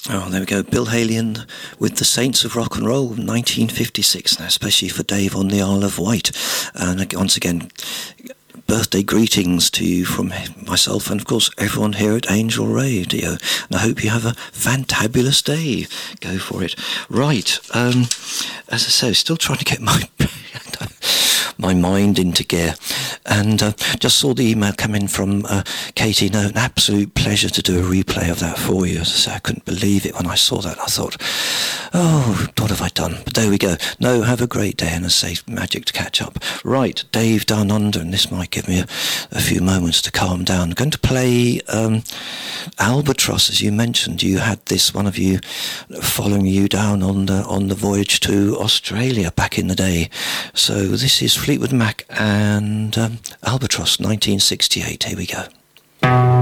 Oh, there we go. Bill Haley with the Saints of Rock and Roll, 1956, now especially for Dave on the Isle of Wight. And once again, birthday greetings to you from myself and, of course, everyone here at Angel Radio. And I hope you have a fantabulous day. Go for it. Right, as I say, still trying to get my mind into gear. And just saw the email come in from Katie. No, an absolute pleasure to do a replay of that for you. As I say, I couldn't believe it when I saw that. I thought, oh, what have I done? But there we go. No, have a great day, and as I say, magic to catch up. Right, Dave Down Under, and this might give me a few moments to calm down. I'm going to play Albatross, as you mentioned. You had this, one of you, following you down on the voyage to Australia back in the day. So this is Fleetwood Mac and Albatross, 1968. Here we go.